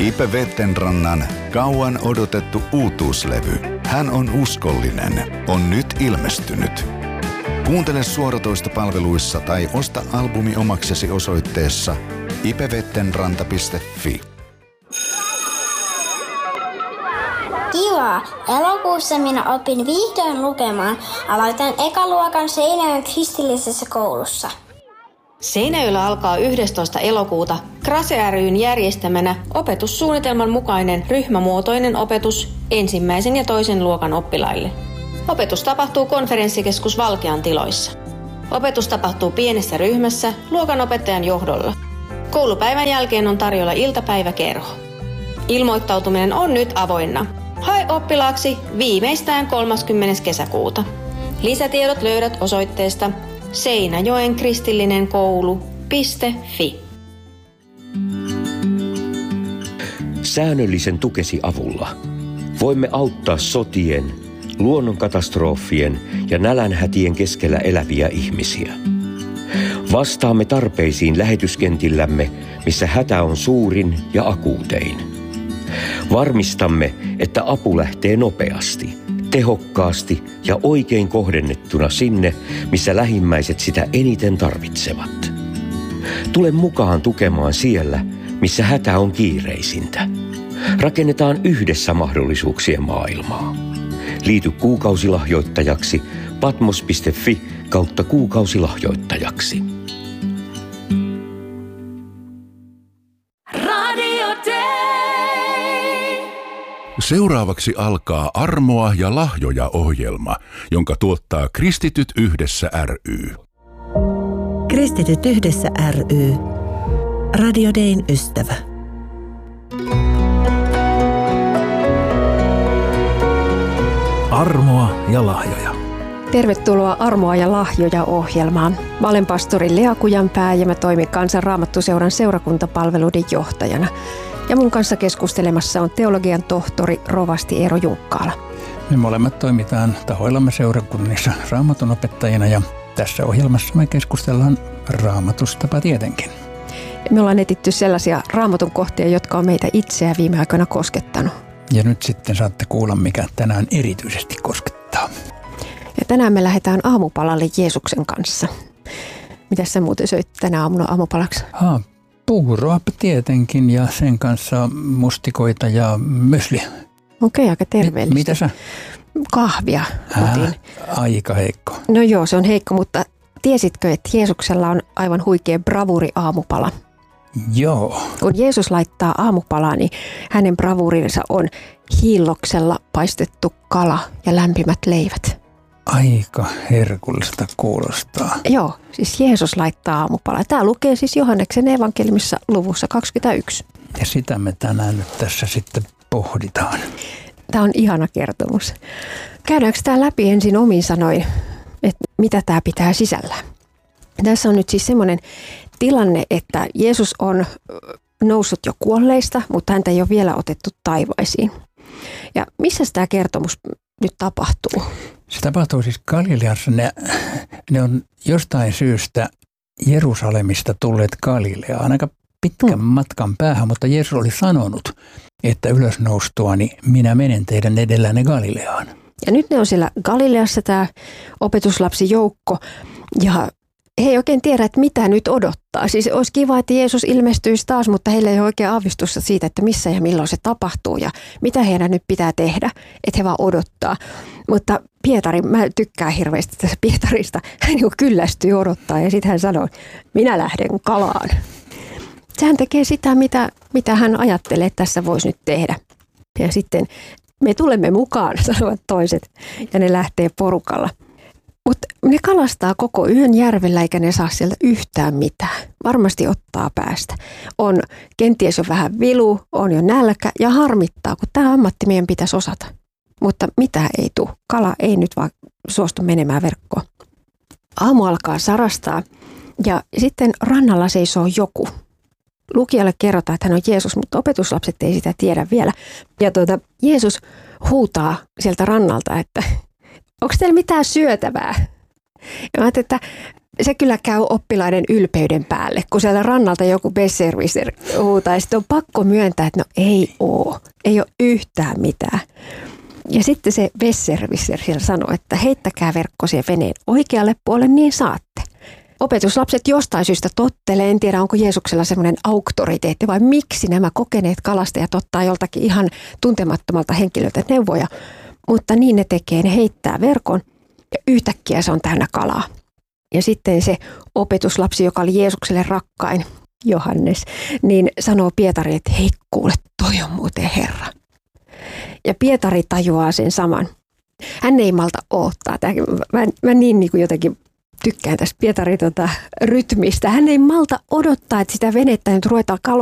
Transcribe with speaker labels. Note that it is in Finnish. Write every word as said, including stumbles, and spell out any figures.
Speaker 1: Ipe Vettenrannan kauan odotettu uutuuslevy Hän on uskollinen on nyt ilmestynyt. Kuuntele suoratoistopalveluissa tai osta albumi omaksesi osoitteessa ipevettenranta piste fi.
Speaker 2: Kiva! Elokuussa minä opin vihdoin lukemaan. Aloitan ekaluokan Seinäjoen kristillisessä koulussa.
Speaker 3: Seinäjoella alkaa yhdestoista elokuuta Krase ry:n järjestämänä opetussuunnitelman mukainen ryhmämuotoinen opetus ensimmäisen ja toisen luokan oppilaille. Opetus tapahtuu konferenssikeskus Valkean tiloissa. Opetus tapahtuu pienessä ryhmässä luokanopettajan johdolla. Koulupäivän jälkeen on tarjolla iltapäiväkerho. Ilmoittautuminen on nyt avoinna. Hae oppilaaksi viimeistään kolmaskymmenes kesäkuuta. Lisätiedot löydät osoitteesta seinäjoen kristillinen koulu piste fi.
Speaker 4: Säännöllisen tukesi avulla voimme auttaa sotien, luonnonkatastrofien ja nälänhätien keskellä eläviä ihmisiä. Vastaamme tarpeisiin lähetyskentillämme, missä hätä on suurin ja akuutein. Varmistamme, että apu lähtee nopeasti, tehokkaasti ja oikein kohdennettuna sinne, missä lähimmäiset sitä eniten tarvitsevat. Tule mukaan tukemaan siellä, missä hätä on kiireisintä. Rakennetaan yhdessä mahdollisuuksien maailmaa. Liity kuukausilahjoittajaksi patmos piste fi kautta kuukausilahjoittajaksi.
Speaker 1: Seuraavaksi alkaa Armoa ja lahjoja -ohjelma, jonka tuottaa Kristityt yhdessä ry.
Speaker 5: Kristityt yhdessä ry. Radio Dayn ystävä.
Speaker 6: Armoa ja lahjoja.
Speaker 7: Tervetuloa Armoa ja lahjoja -ohjelmaan. Mä olen pastori Lea Kujanpää ja mä toimin Kansan Raamattuseuran seurakuntapalveluiden johtajana. Ja mun kanssa keskustelemassa on teologian tohtori rovasti Eero Junkkaala.
Speaker 6: Me molemmat toimitaan tahoillamme seurakunnissa raamatun opettajina ja tässä ohjelmassa me keskustellaan raamatusta tietenkin.
Speaker 7: Me ollaan etitty sellaisia raamatun kohtia, jotka on meitä itseä viime aikoina koskettanut.
Speaker 6: Ja nyt sitten saatte kuulla, mikä tänään erityisesti koskettaa.
Speaker 7: Ja tänään me lähdetään aamupalalle Jeesuksen kanssa. Mitäs sä muuten söit tänä aamuna aamupalaksi?
Speaker 6: Haa, puuroa tietenkin ja sen kanssa mustikoita ja mösliä.
Speaker 7: Okei, aika terveellistä.
Speaker 6: Mitä sä?
Speaker 7: Kahvia otin.
Speaker 6: Aika heikko.
Speaker 7: No joo, se on heikko, mutta tiesitkö, että Jeesuksella on aivan huikea bravuri aamupala?
Speaker 6: Joo.
Speaker 7: Kun Jeesus laittaa aamupalaa, niin hänen bravurinsa on hiilloksella paistettu kala ja lämpimät leivät.
Speaker 6: Aika herkullista kuulostaa.
Speaker 7: Joo, siis Jeesus laittaa aamupalaa. Tämä lukee siis Johanneksen evankeliumissa luvussa kaksikymmentäyksi.
Speaker 6: Ja sitä me tänään nyt tässä sitten pohditaan.
Speaker 7: Tämä on ihana kertomus. Käydäänkö tämä läpi ensin omin sanoin, että mitä tämä pitää sisällään? Tässä on nyt siis semmoinen tilanne, että Jeesus on noussut jo kuolleista, mutta häntä ei ole vielä otettu taivaisiin. Ja missä tämä kertomus nyt tapahtuu?
Speaker 6: Se tapahtuu siis Galileassa. Ne, ne on jostain syystä Jerusalemista tulleet Galileaan aika pitkän hmm. matkan päähän, mutta Jeesus oli sanonut, että ylösnoustuani minä menen teidän edellänne Galileaan.
Speaker 7: Ja nyt ne on siellä Galileassa tämä opetuslapsijoukko ja he ei oikein tiedä, että mitä nyt odottaa. Siis olisi kiva, että Jeesus ilmestyisi taas, mutta heillä ei ole oikein aavistusta siitä, että missä ja milloin se tapahtuu ja mitä heidän nyt pitää tehdä, että he vaan odottaa. Mutta Pietari, mä tykkään hirveästi tästä Pietarista, hän kyllästyy odottaa ja sitten hän sanoo, minä lähden kalaan. Sehän tekee sitä, mitä, mitä hän ajattelee, että tässä voisi nyt tehdä. Ja sitten me tulemme mukaan, sanovat toiset, ja ne lähtee porukalla. Mutta ne kalastaa koko yön järvellä eikä ne saa sieltä yhtään mitään. Varmasti ottaa päästä. On kenties jo vähän vilu, on jo nälkä ja harmittaa, kun tämä ammatti meidän pitäisi osata. Mutta mitä ei tule. Kala ei nyt vaan suostu menemään verkkoon. Aamu alkaa sarastaa ja sitten rannalla seisoo joku. Lukijalle kerrotaan, että hän on Jeesus, mutta opetuslapset ei sitä tiedä vielä. Ja tuota, Jeesus huutaa sieltä rannalta, että onko teillä mitään syötävää? Ja mä ajattelin, että Se kyllä käy oppilaiden ylpeyden päälle, kun siellä rannalta joku besserwisser huutaa ja sitten on pakko myöntää, että no ei oo, ei ole yhtään mitään. Ja sitten se besserwisser siellä sanoo, että heittäkää verkkosia veneen oikealle puolelle, niin saatte. Opetuslapset jostain syystä tottelee, en tiedä onko Jeesuksella semmoinen auktoriteetti vai miksi nämä kokeneet kalastajat ottaa joltakin ihan tuntemattomalta henkilöltä neuvoja. Mutta niin ne tekee, ne heittää verkon ja yhtäkkiä se on täynnä kalaa. Ja sitten se opetuslapsi, joka oli Jeesukselle rakkain, Johannes, niin sanoo Pietari, että hei kuule, toi on muuten Herra. Ja Pietari tajuaa sen saman. Hän ei malta odottaa. Mä, mä niin, niin kuin jotenkin tykkään tästä Pietarin tota, rytmistä. Hän ei malta odottaa, että sitä venettä nyt ruvetaan